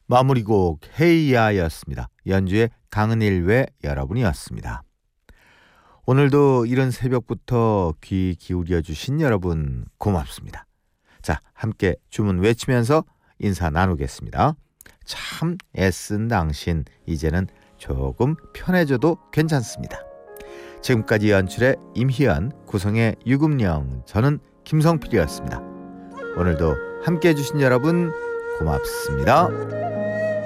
마무리곡 헤이야였습니다. 연주의 강은일 외 여러분이었습니다. 오늘도 이른 새벽부터 귀 기울여 주신 여러분 고맙습니다. 자, 함께 주문 외치면서 인사 나누겠습니다. 참 애쓴 당신, 이제는 조금 편해져도 괜찮습니다. 지금까지 연출의 임희연, 구성의 유금령, 저는 김성필이었습니다. 오늘도 함께 해주신 여러분 고맙습니다.